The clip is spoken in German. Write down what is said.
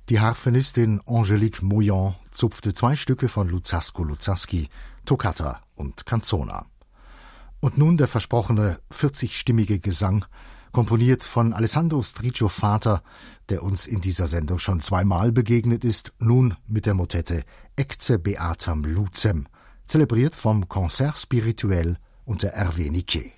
Die Harfenistin Angelique Moyan zupfte 2 Stücke von Luzzasco Luzzaschi, Toccata und Canzona. Und nun der versprochene 40-stimmige Gesang, komponiert von Alessandro Striggio Vater, der uns in dieser Sendung schon 2-mal begegnet ist, nun mit der Motette Ecce Beatam Lucem, zelebriert vom Concert Spirituel unter Hervé Niquet.